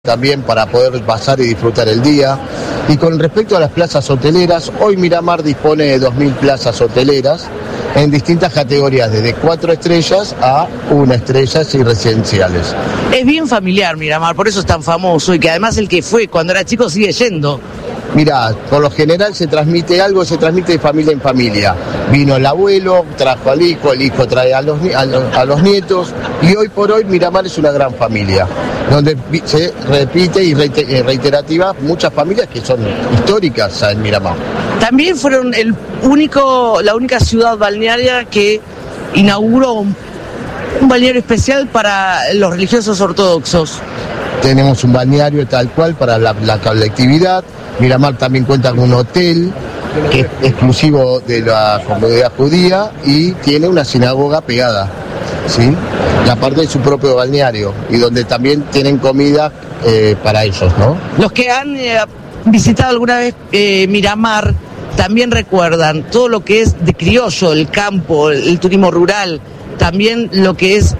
también para poder pasar y disfrutar el día. Y con respecto a las plazas hoteleras, hoy Miramar dispone de 2.000 plazas hoteleras en distintas categorías, desde 4 estrellas a 1 estrella y residenciales. Es bien familiar Miramar, por eso es tan famoso y que además el que fue cuando era chico sigue yendo. Mirá, por lo general se transmite algo, se transmite de familia en familia. Vino el abuelo, trajo al hijo, el hijo trae a los nietos, y hoy por hoy Miramar es una gran familia, donde se repite y reiterativa muchas familias que son históricas en Miramar. También fueron la única ciudad balnearia que inauguró un balneario especial para los religiosos ortodoxos. Tenemos un balneario tal cual para la colectividad. Miramar también cuenta con un hotel que es exclusivo de la comunidad judía y tiene una sinagoga pegada, ¿sí? La parte de su propio balneario y donde también tienen comida para ellos, ¿no? Los que han visitado alguna vez Miramar también recuerdan todo lo que es de criollo, el campo, el turismo rural, también lo que es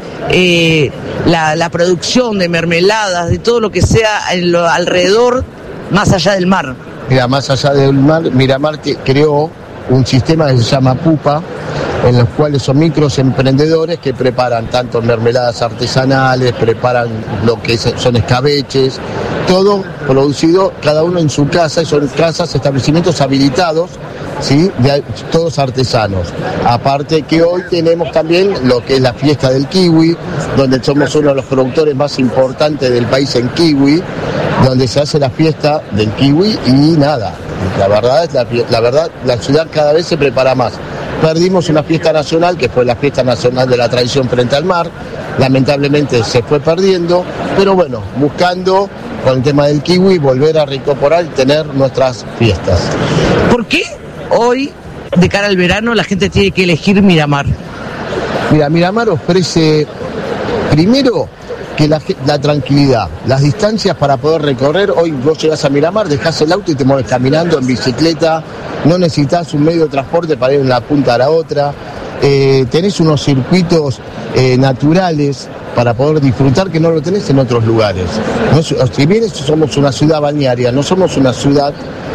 la producción de mermeladas, de todo lo que sea alrededor, más allá del mar. Mira, más allá del mar, Miramar creó un sistema que se llama Pupa, en los cuales son microemprendedores que preparan tanto mermeladas artesanales, preparan lo que son escabeches, todo producido cada uno en su casa, y son casas, establecimientos habilitados, ¿sí? Todos artesanos. Aparte que hoy tenemos también lo que es la fiesta del kiwi, donde somos uno de los productores más importantes del país en kiwi, donde se hace la fiesta del kiwi y nada. La verdad, la ciudad cada vez se prepara más. Perdimos una fiesta nacional, que fue la fiesta nacional de la tradición frente al mar. Lamentablemente se fue perdiendo, pero bueno, buscando con el tema del kiwi volver a recuperar y tener nuestras fiestas. ¿Por qué hoy, de cara al verano, la gente tiene que elegir Miramar? Mira, Miramar ofrece, primero, que la tranquilidad, las distancias para poder recorrer. Hoy vos llegás a Miramar, dejás el auto y te mueves caminando, en bicicleta, no necesitas un medio de transporte para ir de una punta a la otra, tenés unos circuitos naturales para poder disfrutar que no lo tenés en otros lugares. No, si bien somos una ciudad balnearia, no somos una ciudad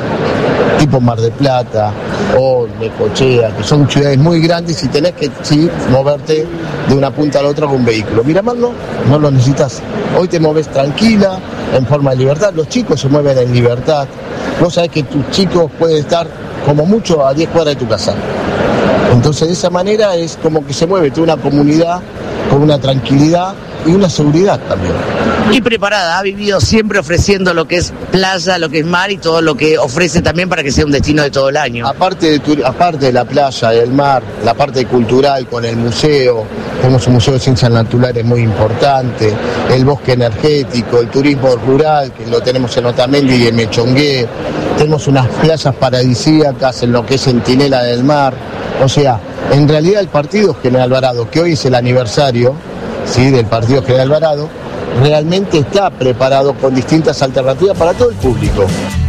tipo Mar del Plata o Necochea, que son ciudades muy grandes y tenés que moverte de una punta a la otra con un vehículo. Miramar no lo necesitas. Hoy te moves tranquila, en forma de libertad. Los chicos se mueven en libertad. Vos sabés que tus chicos pueden estar como mucho a 10 cuadras de tu casa. Entonces de esa manera es como que se mueve toda una comunidad con una tranquilidad y una seguridad también. Y preparada, ha vivido siempre ofreciendo lo que es playa, lo que es mar y todo lo que ofrece también para que sea un destino de todo el año. Aparte de la playa, del mar, la parte cultural con el museo, tenemos un museo de ciencias naturales muy importante, el bosque energético, el turismo rural, que lo tenemos en Otamendi y en Mechongué, tenemos unas playas paradisíacas en lo que es Centinela del Mar. O sea, en realidad el Partido General Alvarado, que hoy es el aniversario, ¿sí?, del Partido General Alvarado, realmente está preparado con distintas alternativas para todo el público.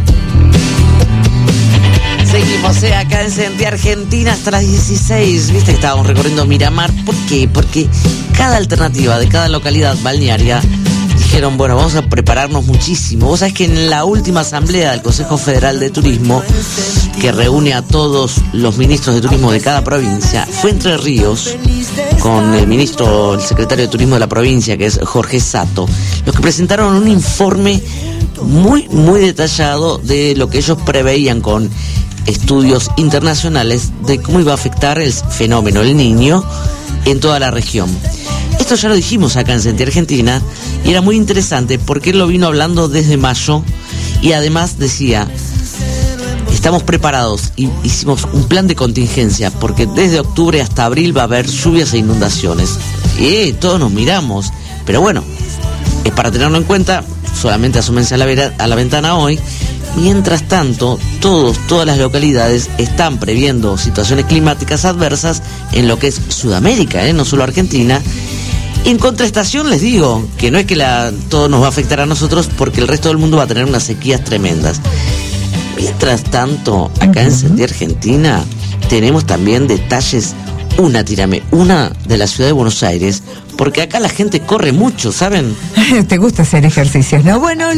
Seguimos acá en CNT Argentina hasta las 16. Viste que estábamos recorriendo Miramar. ¿Por qué? Porque cada alternativa de cada localidad balnearia dijeron, bueno, vamos a prepararnos muchísimo. Vos sabés que en la última asamblea del Consejo Federal de Turismo, que reúne a todos los ministros de turismo de cada provincia, fue Entre Ríos, con el secretario de Turismo de la provincia, que es Jorge Sato, los que presentaron un informe muy, muy detallado de lo que ellos preveían con estudios internacionales de cómo iba a afectar el fenómeno El Niño en toda la región. Esto ya lo dijimos acá en CNT Argentina y era muy interesante porque él lo vino hablando desde mayo y además decía, estamos preparados y hicimos un plan de contingencia porque desde octubre hasta abril va a haber lluvias e inundaciones. Todos nos miramos, pero bueno, es para tenerlo en cuenta, solamente asómense a la ventana hoy. Mientras tanto, todas las localidades están previendo situaciones climáticas adversas en lo que es Sudamérica, no solo Argentina. En contraestación les digo que no es que todo nos va a afectar a nosotros porque el resto del mundo va a tener unas sequías tremendas. Mientras tanto, acá en CNT Argentina tenemos también detalles. Una de la ciudad de Buenos Aires porque acá la gente corre mucho, ¿saben? Te gusta hacer ejercicios, ¿no? Bueno,